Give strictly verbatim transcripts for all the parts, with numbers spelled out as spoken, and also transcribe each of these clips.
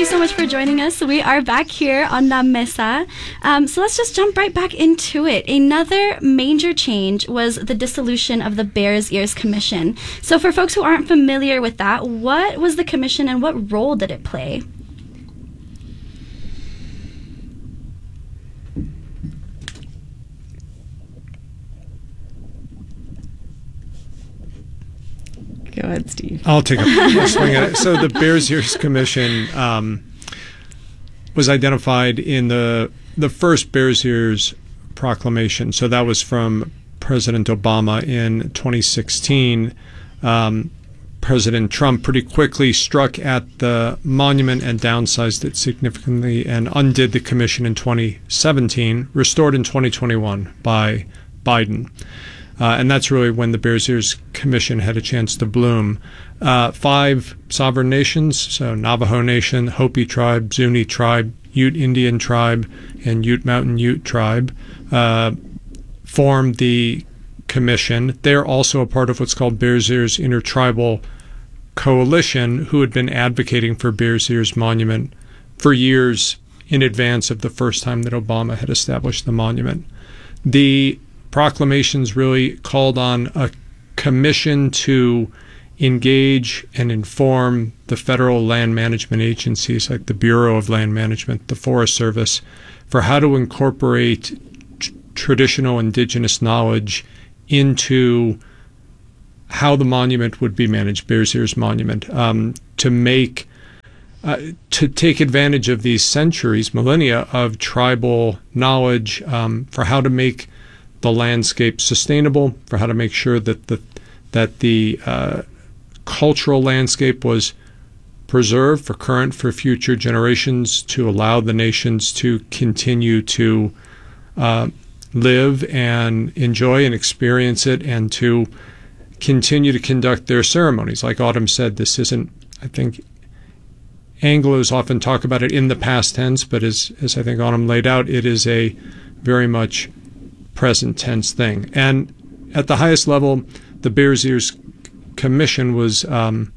you so much for joining us. We are back here on La Mesa. Um, so let's just jump right back into it. Another major change was the dissolution of the Bears Ears Commission. So for folks who aren't familiar with that, what was the commission and what role did it play? Go ahead, Steve. I'll take a swing at it. So the Bears Ears Commission um, was identified in the the first Bears Ears proclamation. So that was from President Obama in twenty sixteen. Um, President Trump pretty quickly struck at the monument and downsized it significantly and undid the commission in twenty seventeen, restored in twenty twenty-one by Biden. Uh, and that's really when the Bears Ears Commission had a chance to bloom. Uh, five sovereign nations, so Navajo Nation, Hopi Tribe, Zuni Tribe, Ute Indian Tribe, and Ute Mountain Ute Tribe, uh, formed the commission. They're also a part of what's called Bears Ears Intertribal Coalition, who had been advocating for Bears Ears Monument for years in advance of the first time that Obama had established the monument. The proclamations really called on a commission to engage and inform the federal land management agencies like the Bureau of Land Management, the Forest Service, for how to incorporate t- traditional indigenous knowledge into how the monument would be managed, Bears Ears Monument, um, to make uh, to take advantage of these centuries, millennia of tribal knowledge um, for how to make the landscape sustainable, for how to make sure that the that the uh, cultural landscape was preserved for current, for future generations, to allow the nations to continue to uh, live and enjoy and experience it, and to continue to conduct their ceremonies. Like Autumn said, this isn't, I think, Anglos often talk about it in the past tense, but as as I think Autumn laid out, it is a very much present tense thing. And at the highest level, the Bears Ears Commission was um,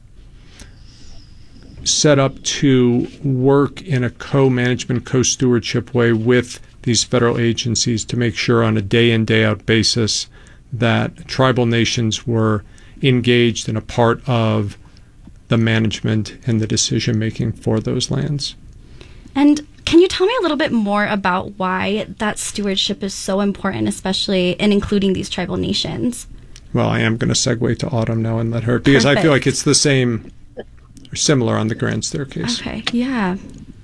set up to work in a co-management, co-stewardship way with these federal agencies to make sure on a day-in, day-out basis that tribal nations were engaged in a part of the management and the decision-making for those lands. And can you tell me a little bit more about why that stewardship is so important, especially in including these tribal nations? Well, I am going to segue to Autumn now and let her, because Perfect. I feel like it's the same or similar on the Grand Staircase. Okay, yeah.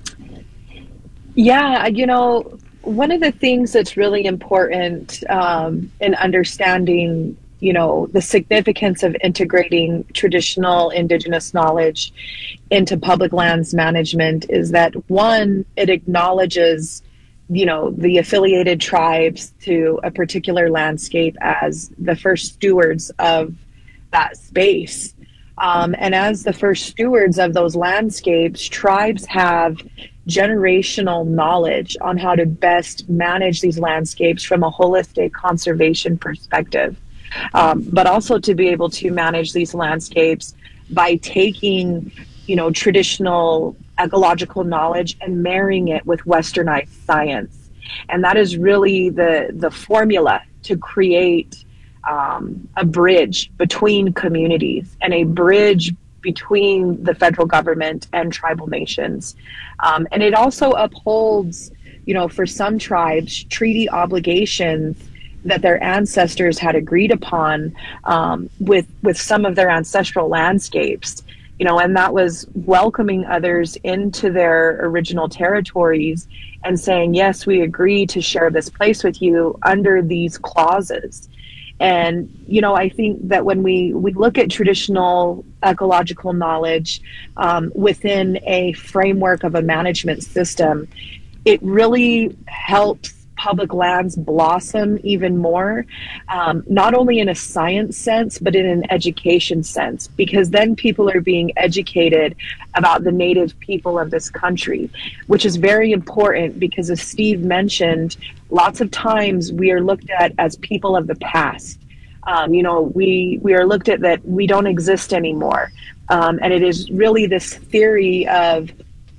Yeah, you know, one of the things that's really important um, in understanding, you know, the significance of integrating traditional indigenous knowledge into public lands management is that, one, it acknowledges, you know, the affiliated tribes to a particular landscape as the first stewards of that space. Um, and as the first stewards of those landscapes, tribes have generational knowledge on how to best manage these landscapes from a holistic conservation perspective. Um, but also to be able to manage these landscapes by taking, you know, traditional ecological knowledge and marrying it with westernized science. And that is really the, the formula to create um, a bridge between communities and a bridge between the federal government and tribal nations. Um, and it also upholds, you know, for some tribes, treaty obligations that their ancestors had agreed upon um, with with some of their ancestral landscapes, you know, and that was welcoming others into their original territories and saying, yes, we agree to share this place with you under these clauses. And, you know, I think that when we, we look at traditional ecological knowledge um, within a framework of a management system, it really helps public lands blossom even more, um, not only in a science sense, but in an education sense, because then people are being educated about the native people of this country, which is very important because, as Steve mentioned, lots of times we are looked at as people of the past. Um, you know, we, we are looked at that we don't exist anymore. Um, and it is really this theory of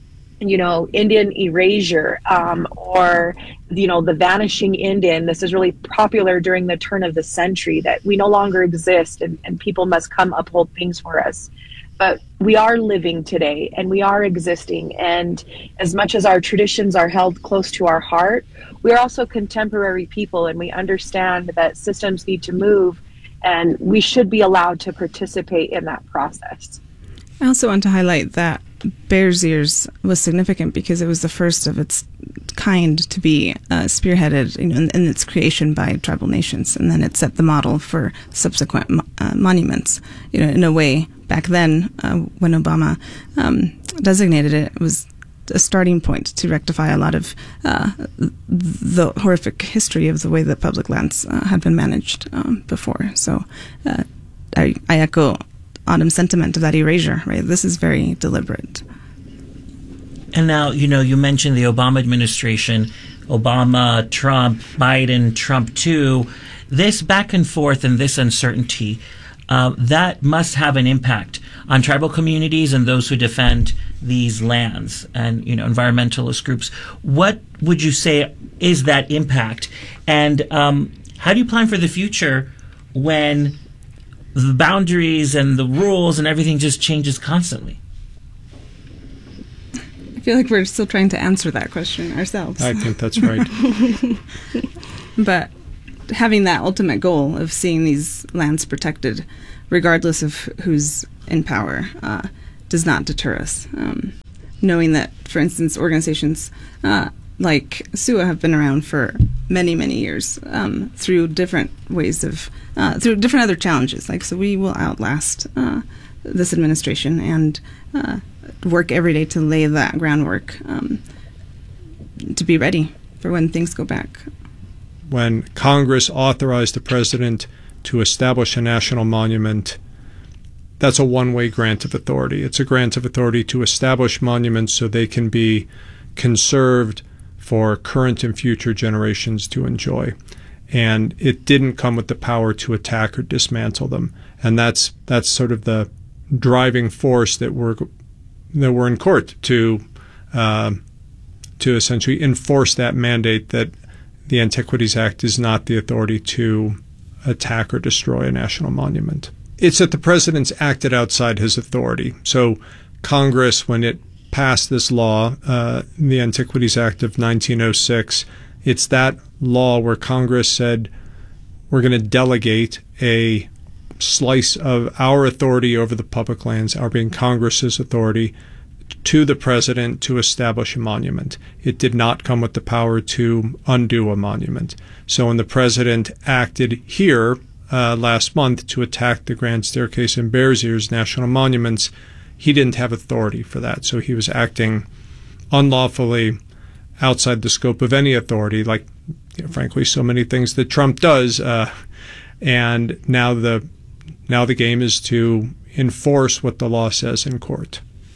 you know, Indian erasure, um, or, you know, the vanishing Indian. This is really popular during the turn of the century, that we no longer exist and, and people must come uphold things for us. But we are living today and we are existing. And as much as our traditions are held close to our heart, we are also contemporary people, and we understand that systems need to move, and we should be allowed to participate in that process. I also want to highlight that Bears Ears was significant because it was the first of its kind to be uh, spearheaded, you know, in, in its creation by tribal nations, and then it set the model for subsequent mo- uh, monuments. You know, in a way, back then, uh, when Obama um, designated it, it was a starting point to rectify a lot of uh, the horrific history of the way that public lands uh, had been managed um, before. So, uh, I, I echo Autumn's sentiment of that erasure, right? This is very deliberate. And now, you know, you mentioned the Obama administration, Obama, Trump, Biden, Trump two. This back and forth and this uncertainty, uh, that must have an impact on tribal communities and those who defend these lands and, you know, environmentalist groups. What would you say is that impact? And um, how do you plan for the future when the boundaries and the rules and everything just changes constantly? I feel like we're still trying to answer that question ourselves. I think that's right. But having that ultimate goal of seeing these lands protected, regardless of who's in power, uh, does not deter us. Um, knowing that, for instance, organizations uh, like S U A have been around for many, many years um, through different ways of, uh, through different other challenges. Like, so we will outlast uh, this administration and uh, work every day to lay that groundwork um, to be ready for when things go back. When Congress authorized the president to establish a national monument, that's a one-way grant of authority. It's a grant of authority to establish monuments so they can be conserved for current and future generations to enjoy. And it didn't come with the power to attack or dismantle them. And that's that's sort of the driving force that we're that we're in court to uh, to essentially enforce that mandate that the Antiquities Act is not the authority to attack or destroy a national monument. It's that the president's acted outside his authority. So Congress, when it passed this law, uh, the Antiquities Act of nineteen oh six, it's that law where Congress said, we're going to delegate a slice of our authority over the public lands, our being Congress's authority, to the president to establish a monument. It did not come with the power to undo a monument. So when the president acted here uh, last month to attack the Grand Staircase and Bears Ears national monuments, he didn't have authority for that. So he was acting unlawfully outside the scope of any authority, like, you know, frankly, so many things that Trump does. Uh, and now the now the game is to enforce what the law says in court.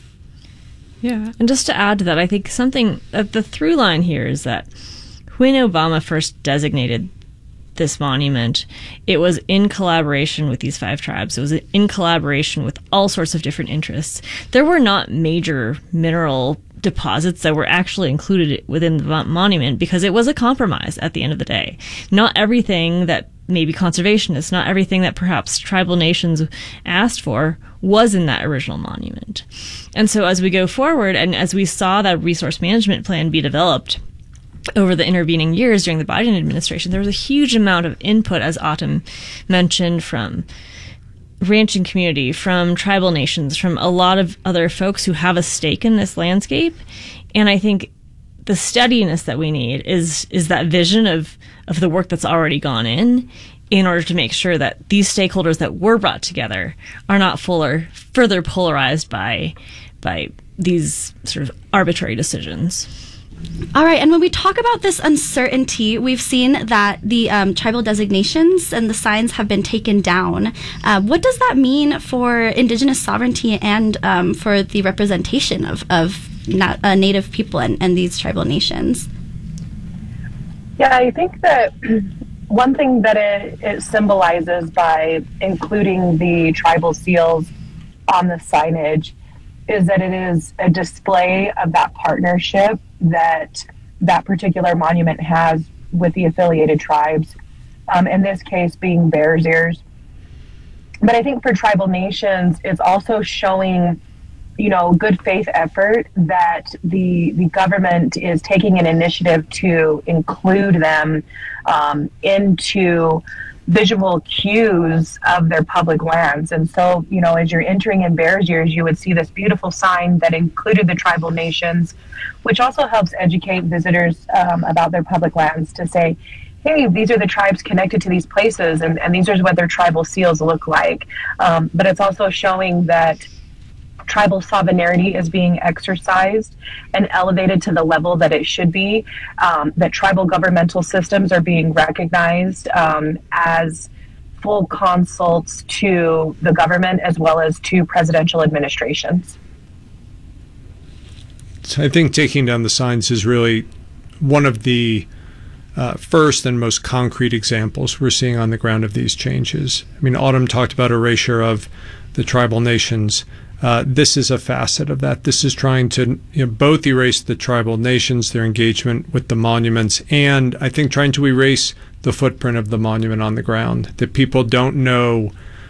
Yeah, and just to add to that, I think something, uh, the through line here is that when Obama first designated this monument, it was in collaboration with these five tribes. It was in collaboration with all sorts of different interests. There were not major mineral deposits that were actually included within the monument because it was a compromise at the end of the day. Not everything that maybe conservationists, not everything that perhaps tribal nations asked for was in that original monument. And so as we go forward and as we saw that resource management plan be developed over the intervening years during the Biden administration, there was a huge amount of input, as Autumn mentioned, from ranching community, from tribal nations, from a lot of other folks who have a stake in this landscape. And I think the steadiness that we need is is that vision of, of the work that's already gone in in order to make sure that these stakeholders that were brought together are not fuller, further polarized by by these sort of arbitrary decisions. All right, and when we talk about this uncertainty, we've seen that the um, tribal designations and the signs have been taken down. Uh, what does that mean for Indigenous sovereignty and um, for the representation of, of na- uh, Native people and, and these tribal nations? Yeah, I think that one thing that it, it symbolizes by including the tribal seals on the signage is that it is a display of that partnership that that particular monument has with the affiliated tribes, um, in this case being Bears Ears. But I think for tribal nations, it's also showing, you know, good faith effort that the the government is taking an initiative to include them um, into visual cues of their public lands. And so, you know, as you're entering in Bears Ears, you would see this beautiful sign that included the tribal nations, which also helps educate visitors um, about their public lands to say, hey, these are the tribes connected to these places, and, and these are what their tribal seals look like. Um, but it's also showing that tribal sovereignty is being exercised and elevated to the level that it should be, um, that tribal governmental systems are being recognized um, as full consults to the government as well as to presidential administrations. So I think taking down the signs is really one of the uh, first and most concrete examples we're seeing on the ground of these changes. I mean, Autumn talked about erasure of the tribal nations. Uh, this is a facet of that. This is trying to, you know, both erase the tribal nations, their engagement with the monuments, and I think trying to erase the footprint of the monument on the ground, that people don't know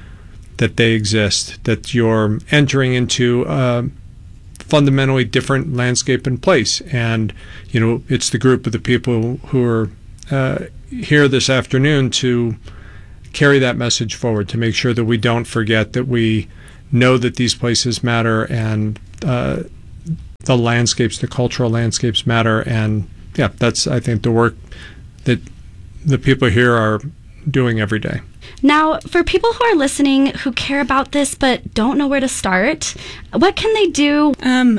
that they exist, that you're entering into a fundamentally different landscape and place. And, you know, it's the group of the people who are uh, here this afternoon to carry that message forward, to make sure that we don't forget that we know that these places matter, and uh, the landscapes, the cultural landscapes matter. And yeah, that's, I think, the work that the people here are doing every day. Now, for people who are listening who care about this but don't know where to start, what can they do? Um,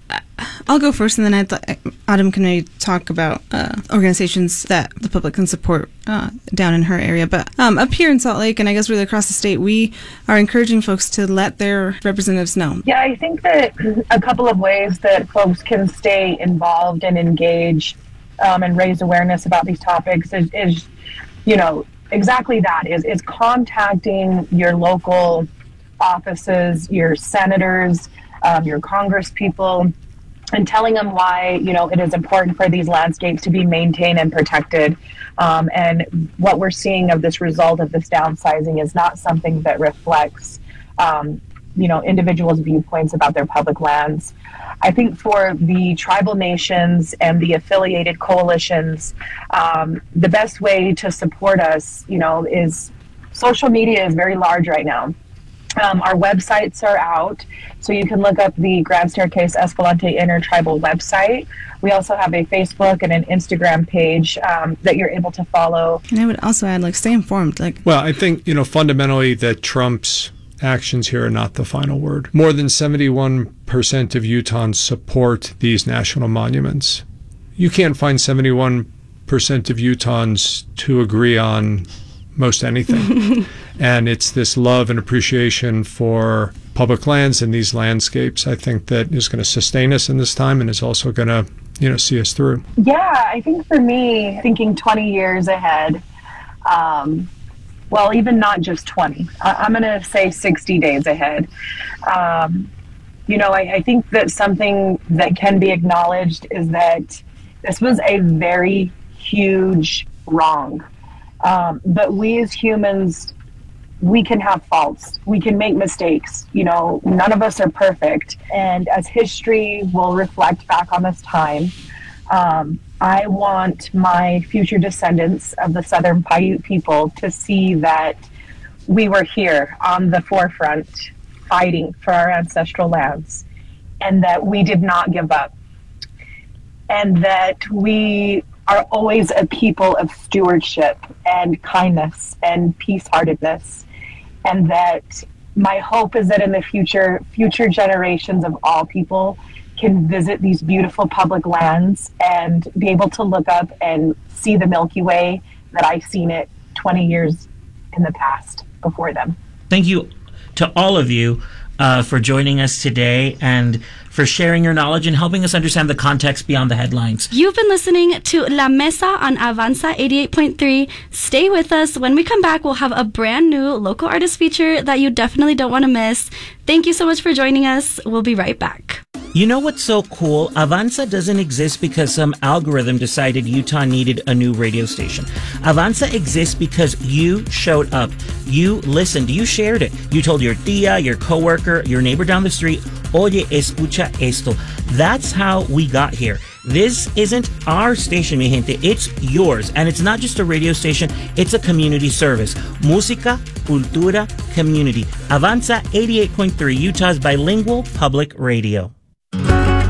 I'll go first, and then I'd th- Autumn can maybe talk about uh, organizations that the public can support uh, down in her area. But um, up here in Salt Lake, and I guess really across the state, we are encouraging folks to let their representatives know. Yeah, I think that a couple of ways that folks can stay involved and engage um, and raise awareness about these topics is, is you know, exactly that, is, is contacting your local offices, your senators, um, your Congress people, and telling them why, you know, it is important for these landscapes to be maintained and protected. Um, and what we're seeing of this result of this downsizing is not something that reflects, um, you know, individuals' viewpoints about their public lands. I think for the tribal nations and the affiliated coalitions, um, the best way to support us, you know, is social media is very large right now. Um, our websites are out, so you can look up the Grand Staircase Escalante Intertribal website. We also have a Facebook and an Instagram page um, that you're able to follow. And I would also add, like, stay informed. Like, well, I think, you know, fundamentally that Trump's actions here are not the final word. More than seventy-one percent of Utahns support these national monuments. You can't find seventy-one percent of Utahns to agree on most anything. And it's this love and appreciation for public lands and these landscapes, I think, that is going to sustain us in this time and is also going to, you know, see us through. Yeah, I think for me, thinking twenty years ahead, um, well, even not just twenty, I- I'm going to say sixty days ahead. Um, you know, I-, I think that something that can be acknowledged is that this was a very huge wrong. Um, but we as humans, we can have faults. We can make mistakes. You know, none of us are perfect. And as history will reflect back on this time, um, I want my future descendants of the Southern Paiute people to see that we were here on the forefront fighting for our ancestral lands, and that we did not give up, and that we are always a people of stewardship and kindness and peace-heartedness. And that my hope is that in the future, future generations of all people can visit these beautiful public lands and be able to look up and see the Milky Way that I've seen it twenty years in the past before them. Thank you to all of you uh, for joining us today and for sharing your knowledge and helping us understand the context beyond the headlines. You've been listening to La Mesa on Avanza eighty-eight point three. Stay with us. When we come back, we'll have a brand new local artist feature that you definitely don't want to miss. Thank you so much for joining us. We'll be right back. You know what's so cool? Avanza doesn't exist because some algorithm decided Utah needed a new radio station. Avanza exists because you showed up. You listened. You shared it. You told your tia, your coworker, your neighbor down the street, Oye, escucha esto. That's how we got here. This isn't our station, mi gente. It's yours. And it's not just a radio station. It's a community service. Música, cultura, community. Avanza eighty-eight point three, Utah's bilingual public radio.